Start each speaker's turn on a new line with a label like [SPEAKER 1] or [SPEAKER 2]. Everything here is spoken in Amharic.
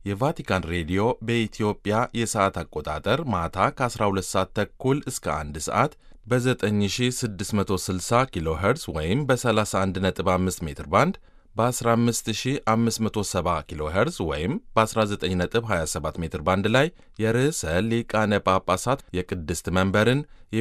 [SPEAKER 1] የቫቲካን ሬዲዮ በኢትዮጵያ የሰዓት አቆጣጠር ማታ ከ12 ሰዓት ተኩል እስከ 1 ሰዓት በ9660 ኪሎ ሄርዝ ወይም በ31.5 ሜትር ባንድ በ15570 ኪሎ ሄርዝ ወይም በ19.27 ሜትር ባንድ ላይ የርዕሰ ሊቃነ ጳጳሳት የቅድስት መንበርን